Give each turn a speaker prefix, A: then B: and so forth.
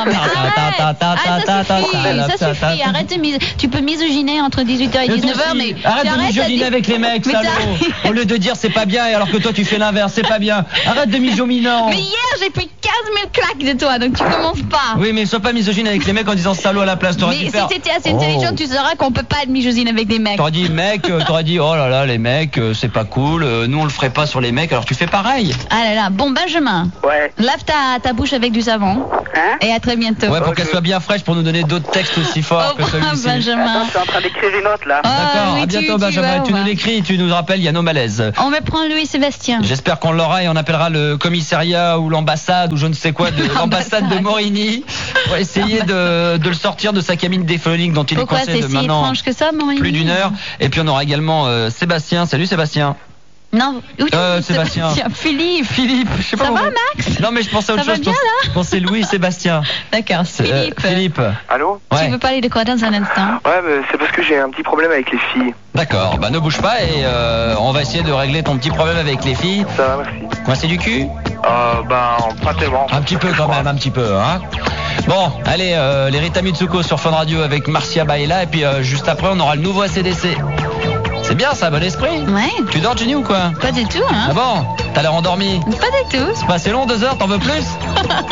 A: mais arrête. Ça suffit. Arrête de tu peux misogyner entre 18h et 19h, mais
B: arrête de misogyner avec les mecs, salaud. Au lieu de dire c'est pas bien, et alors que toi tu fais l'inverse, c'est pas bien. Arrête de misogyner.
A: Mais hier j'ai pris 15 000 claques de toi, donc tu commences pas.
B: Oui, mais sois pas misogyne avec les mecs en disant salaud à la place.
A: Mais si t'étais assez intelligent, tu sauras qu'on peut pas être misogyne avec des mecs.
B: T'aurais dit mec, t'aurais dit oh là là, les mecs, c'est pas cool, nous on le ferait pas sur les mecs, alors tu fais pareil.
A: Ah là là, bon Benjamin.
C: Ouais.
A: Lave ta bouche avec du savon.
C: Hein?
A: Et à très bientôt.
B: Ouais, pour qu'elle soit bien fraîche pour nous donner d'autres textes aussi forts que celui-ci.
A: Benjamin.
C: Attends, je suis en train d'écrire une note là.
B: D'accord,
A: oui,
B: à bientôt Benjamin, tu nous l'écris, tu nous rappelles, il y a nos malaises.
A: On va prendre Louis-Sébastien.
B: J'espère qu'on l'aura et on appellera le commissariat ou l'ambassade ou je ne sais quoi de l'ambassade de Morigny pour essayer de le sortir de sa cabine téléphonique dont il est coincé de maintenant
A: étrange que ça, Morigny
B: plus d'une heure. Et puis on aura également Sébastien. Salut Sébastien.
A: Non,
B: Sébastien.
A: Philippe,
B: je sais pas.
A: Ça va Max?
B: Non mais je pensais à autre chose.
A: Bien, là
B: je pensais Louis Sébastien.
A: D'accord,
B: Philippe.
C: Allô?
B: Ouais.
A: Tu veux parler de quoi dans un instant?
C: Ouais, mais c'est parce que j'ai un petit problème avec les filles.
B: D'accord, bah ne bouge pas et on va essayer de régler ton petit problème avec les filles.
C: Ça va, merci.
B: Coincé du cul?
C: Pas tellement.
B: Un petit peu quand même, un petit peu, hein. Bon, allez, les Rita Mitsuko sur Fun Radio avec Marcia Baella et puis juste après on aura le nouveau ACDC. C'est bien ça, bon esprit.
A: Ouais.
B: Tu dors Jenny ou quoi?
A: Pas du tout, hein.
B: Ah bon? T'as l'air endormi?
A: Pas du tout.
B: C'est pas assez long, 2 heures, t'en veux plus?